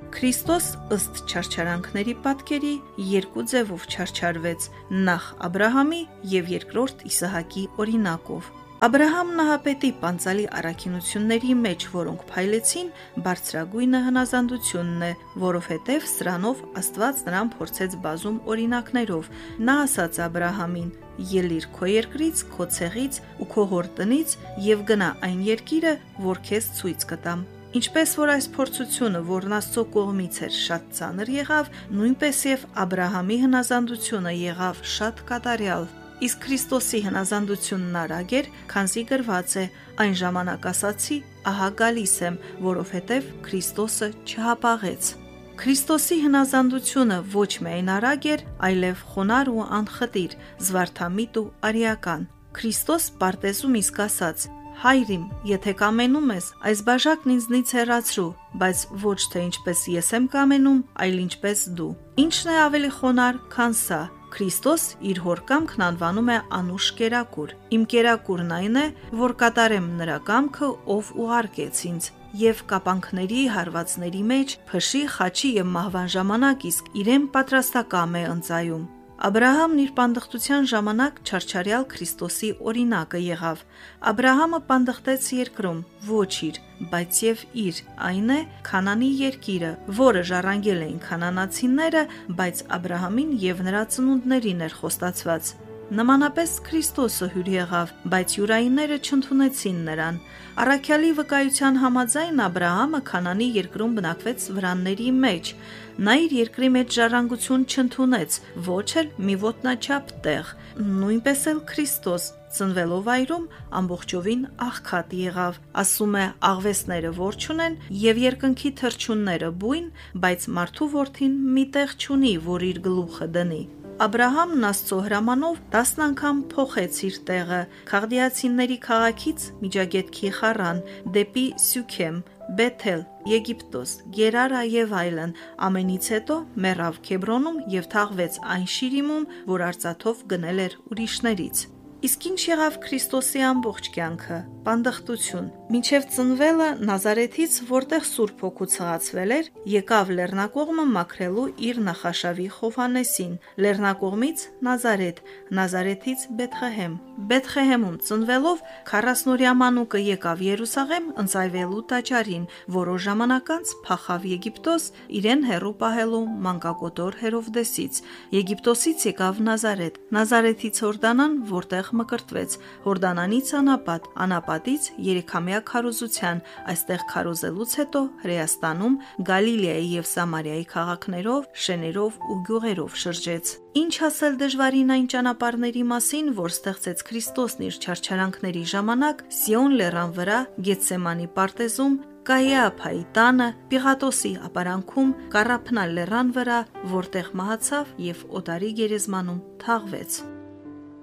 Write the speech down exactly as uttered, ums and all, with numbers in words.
Քրիստոս ըստ չարչարանքների պատկերի երկու ձևով չարչարվեց՝ նախ Աբրահամի և երկրորդ Իսահակի օրինակով։ Աբրահամ նահապետի պանծալի առաքինությունների մեջ, որոնք փայլեցին, բարձրագույնը հնազանդությունն է, որովհետև սրանով Աստված նրան փորձեց բազում օրինակներով։ Նա ասաց Աբրահամին. «Ելիր քո երկրից, քո ցեղից ու քո հոր տնից և գնա այն երկիրը, որ քեզ ցույց կտամ»։ Ինչպես որ այս փորձությունը, որն Աստծո կողմից էր, շատ ծանր եղավ, նույնպես և Աբրահամի հնազանդությունը եղավ շատ կատարյալ։ Իսկ Քրիստոսի հնազանդությունն արագ էր, քանզի գրված է. «Այն ժամանակ ասացի, ահա գալիս եմ, որովհետև Քրիստոսը չհապաղեց»։ Քրիստոսի հնազանդությունը ոչ միայն արագ էր, այլև խոնարհ ու անխտիր, զվարթամիտ ու արիական։ Քրիստոս պարտեզում իսկ ասաց. «Հայր իմ, եթե կամենում ես, այս բաժակն ինձնից հեռացրու, բայց ոչ թե ինչպես ես եմ կամենում, այլ ինչպես դու»։ Ի՞նչն է ավելի խոնարհ, քան սա։ Քրիստոս իր հոր կամքն անվանում է անուշ կերակուր։ Իմ կերակուրն այն է, որ կատարեմ նրա կամքը, ով ուղարկեց ինձ։ Եվ կապանքների, հարվածների մեջ, փշի, խաչի և մահվան ժամանակ իսկ իրեն պատրաստակամ է ընծայում։ Աբրահամն իր պանդխտության ժամանակ չարչարյալ Քրիստոսի օրինակը եղավ։ Աբրահամը պանդխտեց երկրում, ոչ իր, բայց և իր, այն է Քանանի երկիրը, որը ժառանգել էին քանանացիները, բայց Աբրահամին և նրա ծնունդներին էր խոստացված։ Նմանապես Քրիստոսը հյուր եղավ, բայց յուրայինները չընդունեցին նրան։ Առաքյալի վկայության համաձայն Աբրահամը Քանանի երկրում բնակվեց վրանների մեջ։ Նա իր երկրի մեջ ժառանգություն չընդունեց, ոչ էլ մի ոտնաչափ տեղ։ Նույնպես էլ Քրիստոս ծնվելով այրում ամբողջովին աղքատ եղավ։ Ասում է՝ աղվեսները որ չունեն և երկնքի թռչունները բույն, բայց մարդու որդին մի տեղ չունի, որ իր գլուխը դնի։ Աբրահամն Աստծո հրամանով տասն անգամ փոխեց իր տեղը Քաղդիացիների քաղաքից Միջագետքի Խառան, դեպի Սյուքեմ, Բեթել, Եգիպտոս, Գերարա և այլն, ամենից հետո մեռավ Քեբրոնում և թաղվեց այն Շիրիմում, որ արծաթով գնել էր ուրիշներից։ Իսկ ինչ եղավ Քրիստոսի ամբողջ կյանքը։ Պանդխտություն։ Մինչև ծնվելը Նազարեթից, որտեղ Սուրբ Հոգու ցղացվել էր, եկավ Լեռնակողմը մաքրելու իր նախաշավի Հովհաննեսին, Լեռնակողմից Նազարեթ, Նազարեթից Բեթղեհեմ։ Բեթղեհեմում ծնվելով քառասնօրյա մանուկը եկավ Երուսաղեմ ընծայվելու տաճարին, որոշ ժամանակ անց փախավ Եգիպտոս, իրեն հեռու պահելու մանկակոտոր Հերովդեսից։ Եգիպտոսից եկավ Նազարեթ, Նազարեթից Հորդանան, որտեղ մկրտվեց, Հորդանանից անապատ, անապատից երեքամյա քարոզության, այստեղ քարոզելուց հետո Հրեաստանում, Գալիլեայի և Սամարիայի քաղաքներով, շեներով ու գյուղերով շրջեց։ Ինչ ասել դժվարին այն ճանապարհների մասին, որ ստեղծեց Քրիստոսն իր չարչարանքների ժամանակ Սիոն լեռան վրա, Գեթսեմանի պարտեզում, Կայիափայի տանը, Պիղատոսի ապարանքում, Կառափնա լեռան վրա, որտեղ մահացավ և օտարի գերեզմանում թաղվեց։